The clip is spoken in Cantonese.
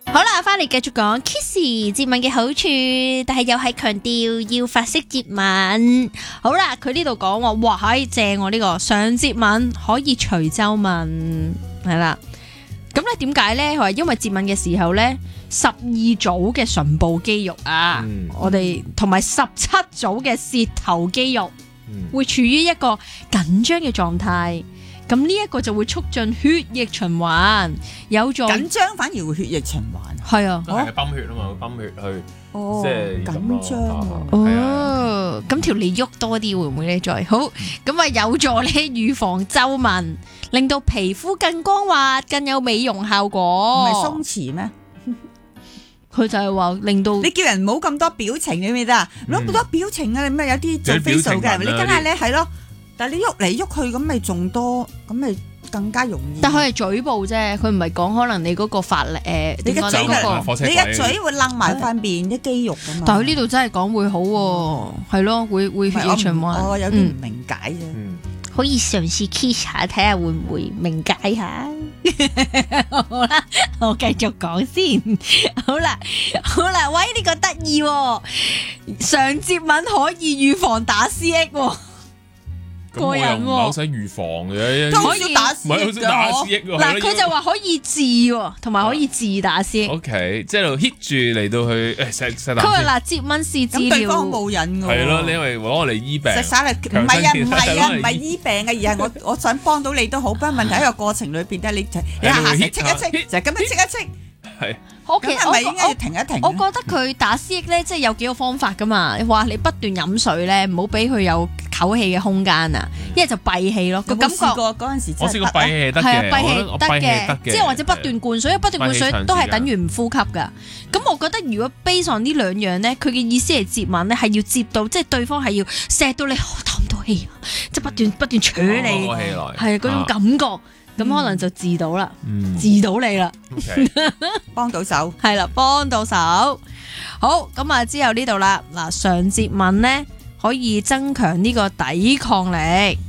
好啦，翻嚟繼續講 kiss 接吻嘅好處，但係又係強調要法式接吻。好啦，佢呢度講話，哇，係正喎呢個上接吻可以隨州吻，係啦。咁咧點解咧？佢話因為接吻嘅時候咧，12組嘅唇部肌肉啊，我哋同埋17組嘅舌頭肌肉會處於一個緊張嘅狀態。咁呢一個就會促進血液循環，有助緊張反而會血液循環。 係啊， 係泵血啊嘛，會泵血去，即係緊張啊！ 哦，咁條脷喐多啲會唔會咧？再好咁啊，有助咧預防皺紋，令到皮膚更光滑，更有美容效唔果。 係鬆弛咩？ 佢就係話令到你叫人唔好咁多表情，你知唔知啊？唔好咁多表情啊！你咪有啲做 facial 嘅，你梗係咧係咯。但係你喐嚟喐去咁咪仲多，咁咪更加容易。 但佢係嘴部啫，佢唔係講可能你嗰個法力你嘅嘴你嘅嘴會擸埋塊面啲肌肉㗎嘛。 但係佢呢度真係講會好喎，係咯，會血液循環。 我有啲唔明解啫。 可以嘗試 kiss 下，睇下會唔會明解下。好啦，我繼續講先。好啦，喂，呢個得意喎，上接吻可以預防打 CX 喎。 咁我又唔係好使預防嘅， 都好少打 CX 唔係好少打 CX 喎。 嗱，佢就話可以治喎，同埋可以治打 CX。 OK，即係度 hit 住嚟到去錫佢話嗱，接吻是治療。 咁對方冇癮㗎喎。 係咯，你因為攞我嚟醫病。 食晒嚟，唔係醫病嘅，而係我想幫到你都好。不過問題喺個過程裏邊咧，你下下戚一戚，就係咁樣戚一戚。 係。 咁係咪應該要停一停？ 我覺得佢打 CX 咧，即係有幾個方法噶嘛。話你不斷飲水咧，唔好俾佢有唞氣嘅空間啊。一係就閉氣咯，個感覺。 嗰陣時我試過閉氣得嘅， 係啊，閉氣得嘅，即係或者不斷灌水，因為不斷灌水都係等於唔呼吸噶。咁我覺得如果 base on呢兩樣咧，佢嘅意思係接吻咧，係要接到，即係對方係要錫到你唞唔到氣，即係不斷扯你，係嗰種感覺。咁可能就治到啦，治到你啦， 幫到手， 係啦，幫到手。好，咁啊之後呢度啦，嗱，上接吻咧可以增強呢個抵抗力。